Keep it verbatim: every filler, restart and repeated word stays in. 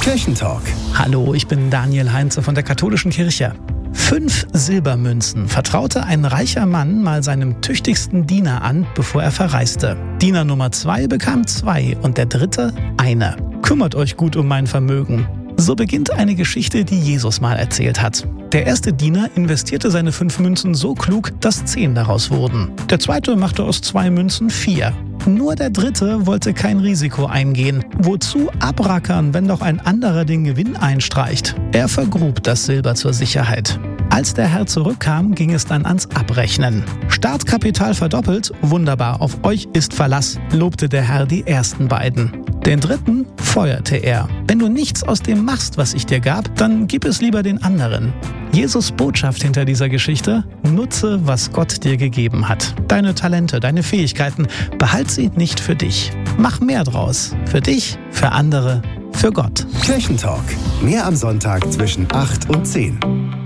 Kirchentalk. Hallo, ich bin Daniel Heinze von der Katholischen Kirche. Fünf Silbermünzen vertraute ein reicher Mann mal seinem tüchtigsten Diener an, bevor er verreiste. Diener Nummer zwei bekam zwei und der dritte eine. Kümmert euch gut um mein Vermögen. So beginnt eine Geschichte, die Jesus mal erzählt hat. Der erste Diener investierte seine fünf Münzen so klug, dass zehn daraus wurden. Der zweite machte aus zwei Münzen vier. Nur der dritte wollte kein Risiko eingehen. Wozu abrackern, wenn doch ein anderer den Gewinn einstreicht? Er vergrub das Silber zur Sicherheit. Als der Herr zurückkam, ging es dann ans Abrechnen. Startkapital verdoppelt, wunderbar, auf euch ist Verlass, lobte der Herr die ersten beiden. Den dritten feuerte er. Wenn du nichts aus dem machst, was ich dir gab, dann gib es lieber den anderen. Jesus' Botschaft hinter dieser Geschichte: Nutze, was Gott dir gegeben hat. Deine Talente, deine Fähigkeiten, behalt sie nicht für dich. Mach mehr draus. Für dich, für andere, für Gott. Kirchentalk. Mehr am Sonntag zwischen acht und zehn.